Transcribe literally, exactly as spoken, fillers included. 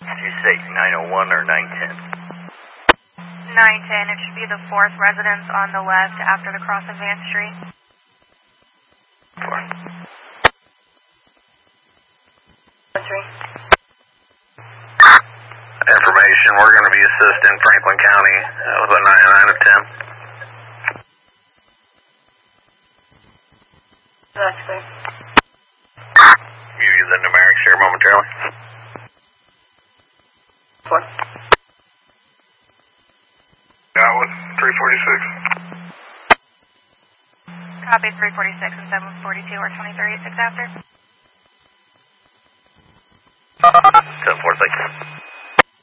Did you say nine oh one or nine ten? nine ten, it should be the fourth residence on the left after the cross of Vance Street. Four. Three. Information, we're going to be assisting Franklin County uh, with a nine nine of ten. That's clear. Give you the numerics here momentarily. Four. That was three forty-six. Copy three forty-six and seven forty-two or twenty thirty-six after.